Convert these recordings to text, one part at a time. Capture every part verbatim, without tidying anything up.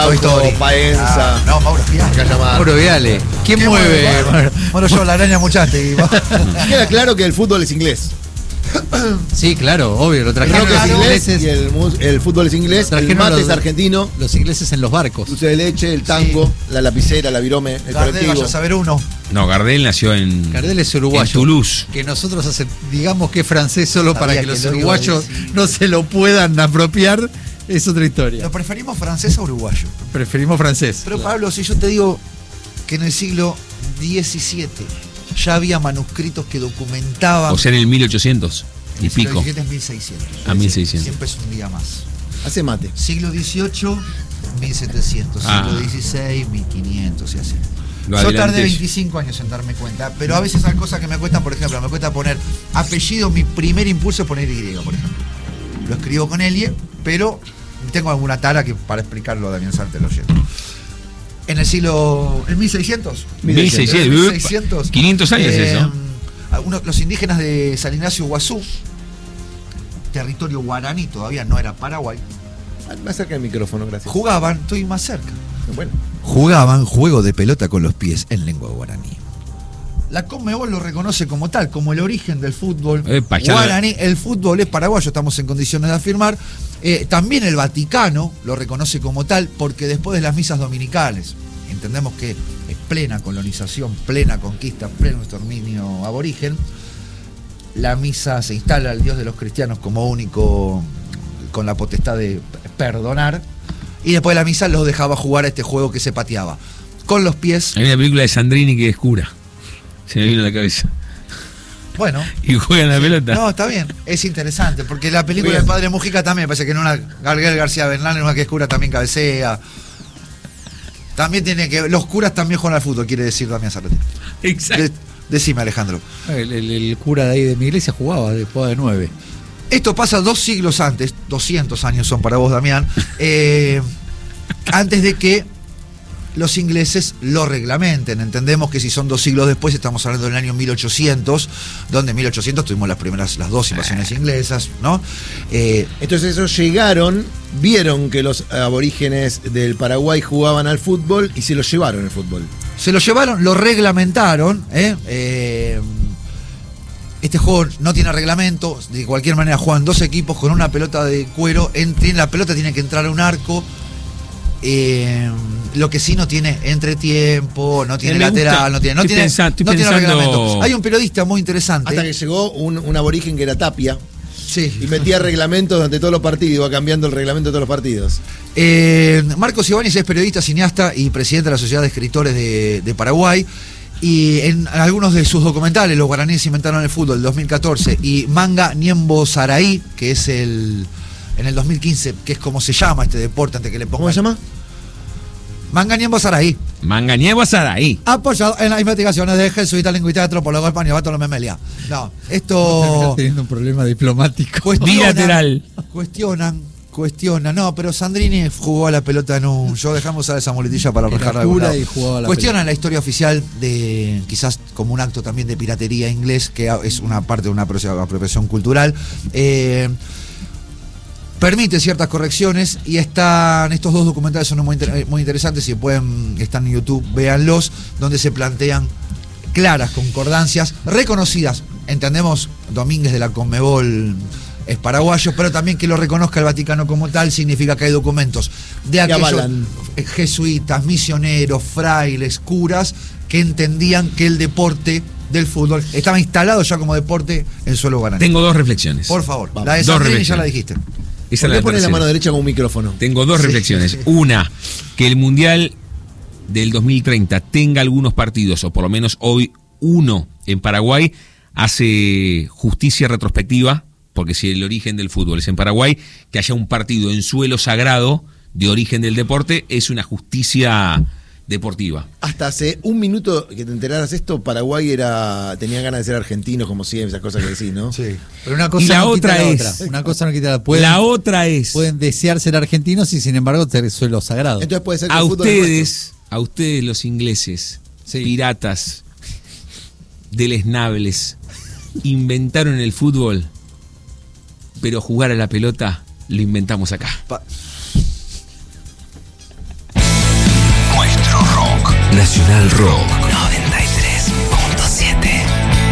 Vittori. Paenza. Ah, no, Mauro Viale. Mauro Viale. ¿Quién ¿Qué mueve? mueve? Bueno, yo la araña Muchate. Queda claro que el fútbol es inglés. Sí, claro, obvio. Lo El trajeron rock los es inglés ingleses. y el, mus- el fútbol es inglés. El Trajeron mate los- es argentino. Los ingleses en los barcos. Dulce de leche, el tango, la lapicera, la virome, el Gardel, colectivo. vaya a saber uno. No, Gardel nació en, Gardel es uruguayo. en Toulouse. Que nosotros hace- digamos que es francés solo Sabía para que, que los lo iba a uruguayos decir. no se lo puedan apropiar. Es otra historia. Lo preferimos francés a uruguayo. Preferimos francés. Pero Pablo, si yo te digo que en el siglo diecisiete ya había manuscritos que documentaban. O sea, en el mil ochocientos y el siglo pico. diecisiete es mil seiscientos. A mil seiscientos. Siempre es un día más. Hace mate. Siglo dieciocho, mil setecientos. Ah. Siglo dieciséis, mil quinientos y así. Lo Yo adelanté tardé yo. veinticinco años en darme cuenta, pero a veces hay cosas que me cuestan, por ejemplo, me cuesta poner apellido, mi primer impulso es poner Y, por ejemplo. Lo escribo con L, pero tengo alguna tara que para explicarlo a Damián Sarte lo llevo. En el siglo. ¿En mil seiscientos? mil seiscientos. En mil seiscientos. quinientos años eh, eso. Algunos, los indígenas de San Ignacio Guazú, territorio guaraní, todavía no era Paraguay, Más cerca del micrófono, gracias. jugaban, estoy más cerca. Bueno. Jugaban juego de pelota con los pies en lengua guaraní. La Conmebol lo reconoce como tal, como el origen del fútbol Epa, ya guaraní. El fútbol es paraguayo, estamos en condiciones de afirmar. Eh, también el Vaticano lo reconoce como tal, porque después de las misas dominicales, entendemos que es plena colonización, plena conquista, pleno exterminio aborigen, la misa se instala al Dios de los cristianos como único, con la potestad de perdonar, y después de la misa los dejaba jugar a este juego que se pateaba con los pies. Hay una película de Sandrini que es cura. Se me vino a la cabeza. Bueno, Y juegan la pelota. no, está bien, es interesante, porque la película Bien. del Padre Mujica también, me parece que en una Gabriel García Bernal, en una que es cura, también cabecea. También tiene que. Los curas también juegan al fútbol, quiere decir Damián Zarate. Exacto. De- decime, Alejandro. El, el- el cura de ahí de mi iglesia jugaba, jugaba de nueve. Esto pasa dos siglos antes, doscientos años son para vos, Damián, eh, antes de que los ingleses lo reglamenten. Entendemos que si son dos siglos después, estamos hablando del año mil ochocientos, donde en mil ochocientos tuvimos las primeras, las dos invasiones inglesas, ¿no? Eh, Entonces ellos llegaron, vieron que los aborígenes del Paraguay jugaban al fútbol y se los llevaron el fútbol. Se lo llevaron, lo reglamentaron. ¿eh? Eh, este juego no tiene reglamento. De cualquier manera juegan dos equipos con una pelota de cuero. En, la pelota tiene que entrar a un arco. Eh, lo que sí no tiene entretiempo, no tiene Me gusta. lateral, no tiene, no Estoy tiene, pensa- estoy no tiene pensando- reglamento. Hay un periodista muy interesante. Hasta que llegó un, un aborigen que era Tapia Sí. y metía reglamentos durante todos los partidos, iba cambiando el reglamento de todos los partidos. Eh, Marcos Ibáñez es periodista, cineasta y presidente de la Sociedad de Escritores de, de Paraguay. Y en algunos de sus documentales, Los guaraníes inventaron el fútbol, del dos mil catorce, y Manga Niembo Saraí, que es el en el dos mil quince, que es como se llama este deporte, antes que le pongan. ¿Cómo se llama? Manga Niembo Saraí. Mangañevo Saraí. Apoyado en las investigaciones de jesuita, lingüista, antropólogo español, Bartolomé Melia. No, esto. Terminás teniendo un problema diplomático. Cuestionan, Bilateral. Cuestionan, cuestionan. No, pero Sandrini jugó a la pelota en un. Yo dejamos usar esa muletilla para Era arrancar cura y jugaba a la Cuestionan la historia oficial de. Quizás como un acto también de piratería inglés, que es una parte de una apropiación cultural. Eh, permite ciertas correcciones y están. Estos dos documentales son muy, inter- muy interesantes. Si pueden, están en YouTube, véanlos, donde se plantean claras concordancias reconocidas. Entendemos, Domínguez de la Conmebol es paraguayo, pero también que lo reconozca el Vaticano como tal significa que hay documentos de aquellos avalan. jesuitas, misioneros, frailes, curas que entendían que el deporte del fútbol estaba instalado ya como deporte en suelo guaraní. Tengo dos reflexiones. Por favor, Vamos. la de Dos Sandrini ya la reflexiones. dijiste. Esa ¿Por es qué la pone la tercera. mano derecha con un micrófono? Tengo dos Sí, reflexiones. sí. Una, que el Mundial del dos mil treinta tenga algunos partidos, o por lo menos hoy uno en Paraguay, hace justicia retrospectiva, porque si el origen del fútbol es en Paraguay, que haya un partido en suelo sagrado de origen del deporte es una justicia deportiva. Hasta hace un minuto que te enteraras esto, Paraguay era tenía ganas de ser argentino, como siempre, esas cosas que decís, ¿no? Sí. Pero una cosa Y la no quita otra la es- otra. Una cosa no quita la otra. Pueden, La otra es, pueden desear ser argentinos y sin embargo tener suelo sagrado. Entonces puede ser que a el fútbol es ustedes, a ustedes los ingleses, Sí. piratas, deleznables, inventaron el fútbol, pero jugar a la pelota lo inventamos acá. Pa- Nacional Rock noventa y tres punto siete.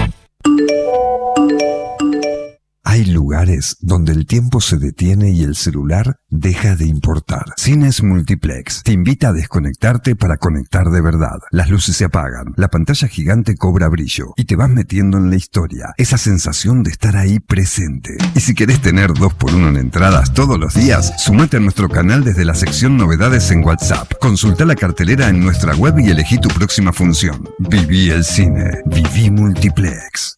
Hay lugares donde el tiempo se detiene y el celular deja de importar. Cines Multiplex te invita a desconectarte para conectar de verdad. Las luces se apagan, la pantalla gigante cobra brillo y te vas metiendo en la historia. Esa sensación de estar ahí presente. Y si querés tener dos por uno en entradas todos los días, sumate a nuestro canal desde la sección Novedades en WhatsApp. Consulta la cartelera en nuestra web y elegí tu próxima función. Viví el cine. Viví Multiplex.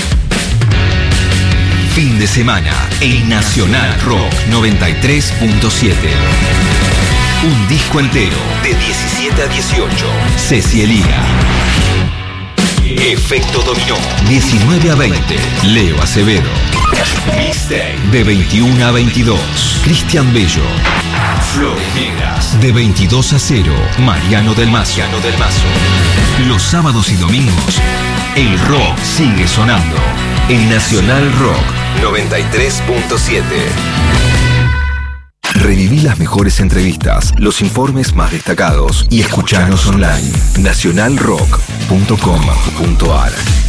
Fin de semana en Nacional Rock noventa y tres punto siete. Un disco entero de diecisiete a dieciocho. Ceci Elía. Efecto Dominó diecinueve a veinte. Leo Acevedo. Mixtape de veintiuno a veintidós. Cristian Bello. Flores Negras de veintidós a cero. Mariano del Mazo. Mariano del Mazo. Los sábados y domingos el rock sigue sonando en Nacional Rock noventa y tres punto siete. Reviví las mejores entrevistas, los informes más destacados y escuchanos online. nacional rock punto com punto a r.